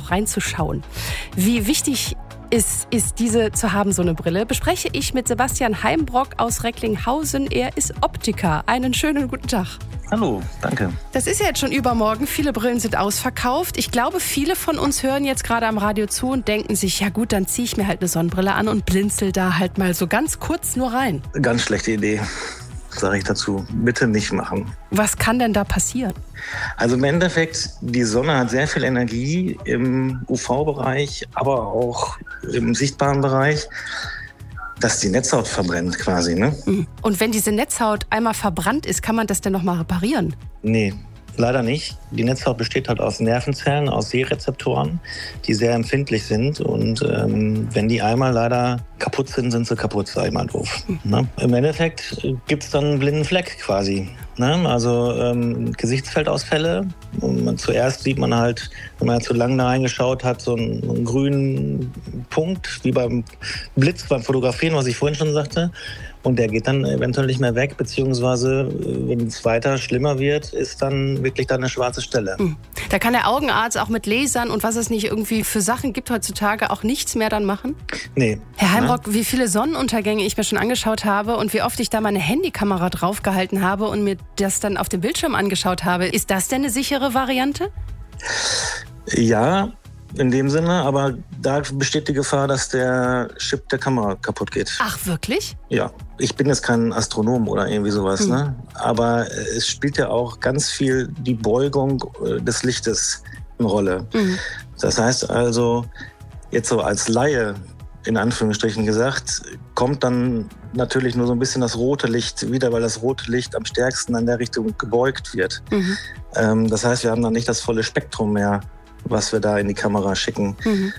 reinzuschauen. Wie wichtig ist diese zu haben, so eine Brille, bespreche ich mit Sebastian Heimbrock aus Recklinghausen. Er ist Optiker. Einen schönen guten Tag. Hallo, danke. Das ist ja jetzt schon übermorgen. Viele Brillen sind ausverkauft. Ich glaube, viele von uns hören jetzt gerade am Radio zu und denken sich, ja gut, dann ziehe ich mir halt eine Sonnenbrille an und blinzel da halt mal so ganz kurz nur rein. Ganz schlechte Idee, sage ich dazu. Bitte nicht machen. Was kann denn da passieren? Also im Endeffekt, die Sonne hat sehr viel Energie im UV-Bereich, aber auch im sichtbaren Bereich, dass die Netzhaut verbrennt quasi, ne? Und wenn diese Netzhaut einmal verbrannt ist, kann man das denn nochmal reparieren? Nee, leider nicht. Die Netzhaut besteht halt aus Nervenzellen, aus Sehrezeptoren, die sehr empfindlich sind. Und wenn die einmal leider kaputt sind, sind sie kaputt, sag ich mal doof. Ne? Im Endeffekt gibt es dann einen blinden Fleck quasi. Ne? Also Gesichtsfeldausfälle. Und zuerst sieht man halt, wenn man zu lange da reingeschaut hat, so einen grünen Punkt, wie beim Blitz, beim Fotografieren, was ich vorhin schon sagte. Und der geht dann eventuell nicht mehr weg, beziehungsweise wenn es weiter schlimmer wird, ist dann wirklich da eine schwarze Stelle. Da kann der Augenarzt auch mit Lasern und was es nicht irgendwie für Sachen gibt heutzutage auch nichts mehr dann machen? Nee. Herr Heimbrock, wie viele Sonnenuntergänge ich mir schon angeschaut habe und wie oft ich da meine Handykamera draufgehalten habe und mir das dann auf dem Bildschirm angeschaut habe. Ist das denn eine sichere Variante? Ja, in dem Sinne, aber da besteht die Gefahr, dass der Chip der Kamera kaputt geht. Ach, wirklich? Ja, ich bin jetzt kein Astronom oder irgendwie sowas, ne? Aber es spielt ja auch ganz viel die Beugung des Lichtes eine Rolle. Das heißt also, jetzt so als Laie, in Anführungsstrichen gesagt, kommt dann natürlich nur so ein bisschen das rote Licht wieder, weil das rote Licht am stärksten in der Richtung gebeugt wird. Das heißt, wir haben dann nicht das volle Spektrum mehr, was wir da in die Kamera schicken.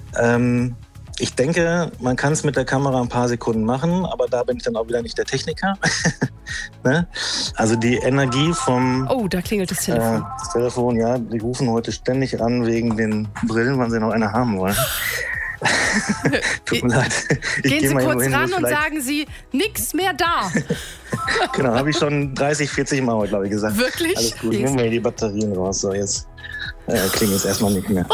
Ich denke, man kann es mit der Kamera ein paar Sekunden machen, aber da bin ich dann auch wieder nicht der Techniker. Ne? Also die Energie vom... Oh, da klingelt das Telefon. Das Telefon, ja, die rufen heute ständig an wegen den Brillen, wann sie noch eine haben wollen. Tut mir leid. Gehen Sie kurz ran und sagen Sie, nix mehr da. Genau, habe ich schon 30, 40 Mal heute, glaube ich, gesagt. Wirklich? Alles gut, nehmen wir die Batterien raus. So, jetzt klingelt es erstmal nicht mehr.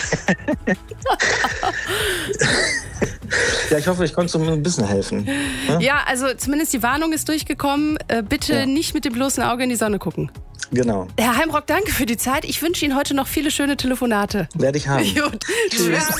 Ja, ich hoffe, ich konnte so ein bisschen helfen. Ja, also zumindest die Warnung ist durchgekommen. Bitte nicht mit dem bloßen Auge in die Sonne gucken. Genau. Herr Heimbrock, danke für die Zeit. Ich wünsche Ihnen heute noch viele schöne Telefonate. Werde ich haben. Gut. Tschüss.